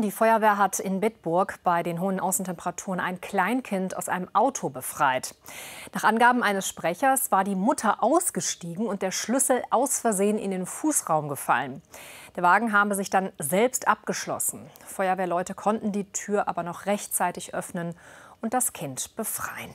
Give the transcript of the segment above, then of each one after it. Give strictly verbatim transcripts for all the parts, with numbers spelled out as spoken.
Die Feuerwehr hat in Bitburg bei den hohen Außentemperaturen ein Kleinkind aus einem Auto befreit. Nach Angaben eines Sprechers war die Mutter ausgestiegen und der Schlüssel aus Versehen in den Fußraum gefallen. Der Wagen habe sich dann selbst abgeschlossen. Feuerwehrleute konnten die Tür aber noch rechtzeitig öffnen und das Kind befreien.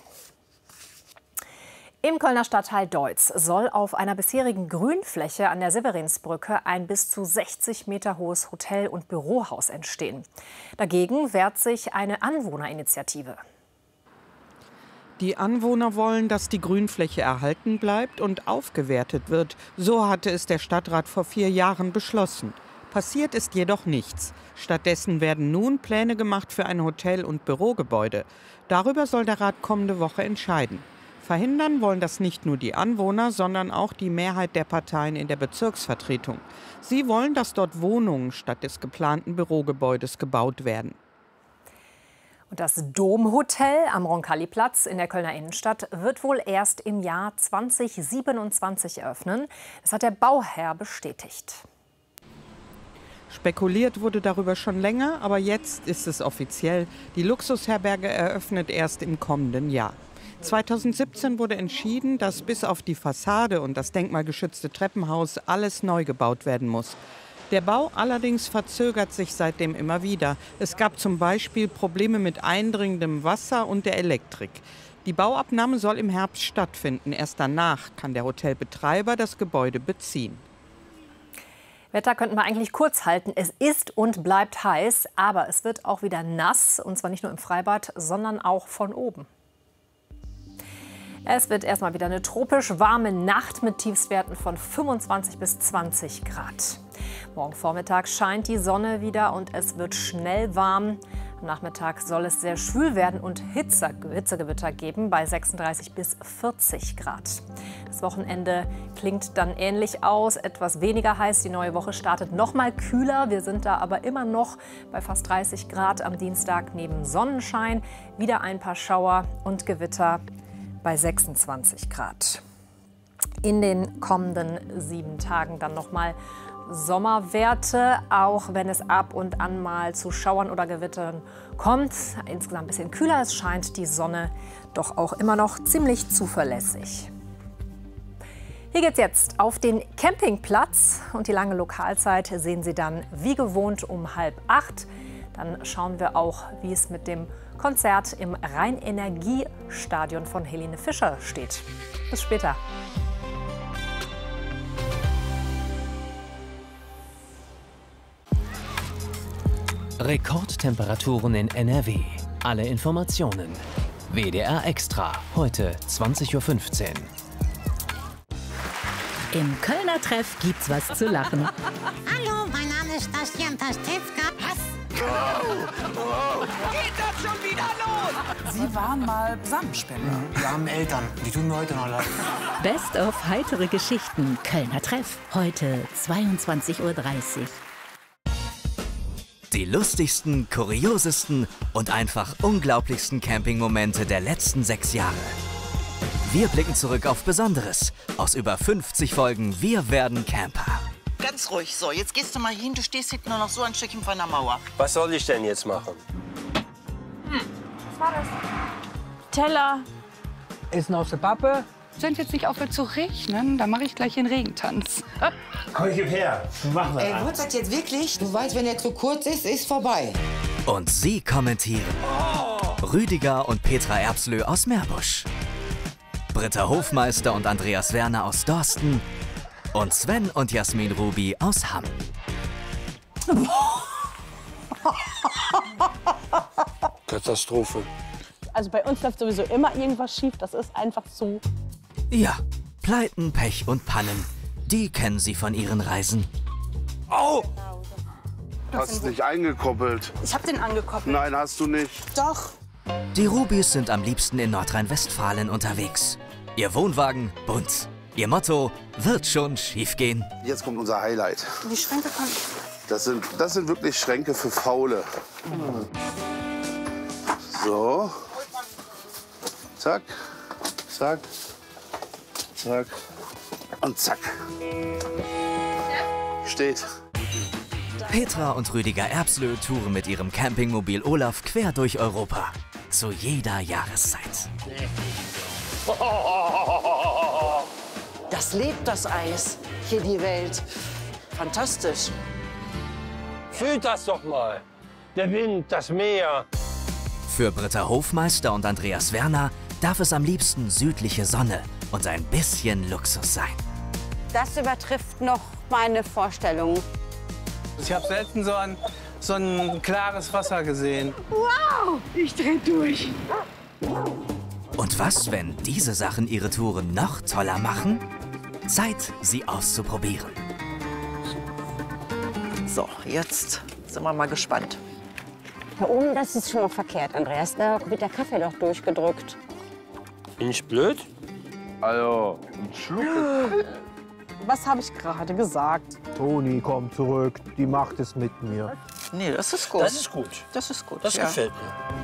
Im Kölner Stadtteil Deutz soll auf einer bisherigen Grünfläche an der Severinsbrücke ein bis zu sechzig Meter hohes Hotel- und Bürohaus entstehen. Dagegen wehrt sich eine Anwohnerinitiative. Die Anwohner wollen, dass die Grünfläche erhalten bleibt und aufgewertet wird. So hatte es der Stadtrat vor vier Jahren beschlossen. Passiert ist jedoch nichts. Stattdessen werden nun Pläne gemacht für ein Hotel- und Bürogebäude. Darüber soll der Rat kommende Woche entscheiden. Verhindern wollen das nicht nur die Anwohner, sondern auch die Mehrheit der Parteien in der Bezirksvertretung. Sie wollen, dass dort Wohnungen statt des geplanten Bürogebäudes gebaut werden. Und das Domhotel am Roncalli-Platz in der Kölner Innenstadt wird wohl erst im Jahr zweitausendsiebenundzwanzig eröffnen. Das hat der Bauherr bestätigt. Spekuliert wurde darüber schon länger, aber jetzt ist es offiziell. Die Luxusherberge eröffnet erst im kommenden Jahr. zweitausendsiebzehn wurde entschieden, dass bis auf die Fassade und das denkmalgeschützte Treppenhaus alles neu gebaut werden muss. Der Bau allerdings verzögert sich seitdem immer wieder. Es gab zum Beispiel Probleme mit eindringendem Wasser und der Elektrik. Die Bauabnahme soll im Herbst stattfinden. Erst danach kann der Hotelbetreiber das Gebäude beziehen. Wetter könnten wir eigentlich kurz halten. Es ist und bleibt heiß, aber es wird auch wieder nass. Und zwar nicht nur im Freibad, sondern auch von oben. Es wird erstmal wieder eine tropisch warme Nacht mit Tiefstwerten von fünfundzwanzig bis zwanzig Grad. Morgen Vormittag scheint die Sonne wieder und es wird schnell warm. Am Nachmittag soll es sehr schwül werden und Hitze, Hitzegewitter geben bei sechsunddreißig bis vierzig Grad. Das Wochenende klingt dann ähnlich aus, etwas weniger heiß. Die neue Woche startet noch mal kühler. Wir sind da aber immer noch bei fast dreißig Grad am Dienstag neben Sonnenschein. Wieder ein paar Schauer und Gewitter bei sechsundzwanzig Grad. In den kommenden sieben Tagen dann noch mal Sommerwerte, auch wenn es ab und an mal zu Schauern oder Gewittern kommt. Insgesamt ein bisschen kühler, es scheint die Sonne doch auch immer noch ziemlich zuverlässig. Hier geht's jetzt auf den Campingplatz und die lange Lokalzeit sehen Sie dann wie gewohnt um halb acht. Dann schauen wir auch, wie es mit dem Konzert im Rhein-Energie-Stadion von Helene Fischer steht. Bis später. Rekordtemperaturen in N R W. Alle Informationen. W D R Extra. Heute zwanzig Uhr fünfzehn. Im Kölner Treff gibt's was zu lachen. Hallo, mein Name ist Bastian Pastewka. Was? Oh, oh. Geht das schon wieder los? Sie waren mal Samenspender. Wir haben Eltern, die tun mir heute noch leid. Best of heitere Geschichten. Kölner Treff. Heute zweiundzwanzig Uhr dreißig. Die lustigsten, kuriosesten und einfach unglaublichsten Campingmomente der letzten sechs Jahre. Wir blicken zurück auf Besonderes aus über fünfzig Folgen Wir werden Camper. Ganz ruhig. So, jetzt gehst du mal hin. Du stehst hinten nur noch so ein Stückchen von der Mauer. Was soll ich denn jetzt machen? Hm, was war das? Teller. Essen aus der Pappe. Wenn es jetzt nicht aufhört zu regnen, dann mache ich gleich den Regentanz. Komm, gib her. Machen wir. Ey, wird das jetzt wirklich? Du weißt, wenn er zu kurz ist, ist vorbei. Und sie kommentieren. Oh. Rüdiger und Petra Erbslö aus Meerbusch. Britta Hofmeister und Andreas Werner aus Dorsten. Und Sven und Jasmin Ruby aus Hamm. Katastrophe. Also bei uns läuft sowieso immer irgendwas schief. Das ist einfach so. Ja, Pleiten, Pech und Pannen. Die kennen sie von ihren Reisen. Au! Du hast es nicht eingekoppelt. Ich hab den angekoppelt. Nein, hast du nicht. Doch. Die Rubis sind am liebsten in Nordrhein-Westfalen unterwegs. Ihr Wohnwagen bunt. Ihr Motto, wird schon schief gehen. Jetzt kommt unser Highlight. Die Schränke kommen. Das sind, das sind wirklich Schränke für Faule. So. Zack, zack, zack und zack. Steht. Petra und Rüdiger Erbslö touren mit ihrem Campingmobil Olaf quer durch Europa. Zu jeder Jahreszeit. Das lebt, das Eis. Hier die Welt. Fantastisch. Fühlt das doch mal. Der Wind, das Meer. Für Britta Hofmeister und Andreas Werner darf es am liebsten südliche Sonne und ein bisschen Luxus sein. Das übertrifft noch meine Vorstellungen. Ich habe selten so ein, so ein klares Wasser gesehen. Wow, ich dreh durch. Und was, wenn diese Sachen ihre Touren noch toller machen? Zeit, sie auszuprobieren. So, jetzt sind wir mal gespannt. Da oben, das ist schon mal verkehrt, Andreas. Da wird der Kaffee doch durchgedrückt. Bin ich blöd? Also, ein Schluck. Was habe ich gerade gesagt? Toni, komm zurück. Die macht es mit mir. Nee, das ist gut. Das ist gut. Das ist gut. Das ja. gefällt mir.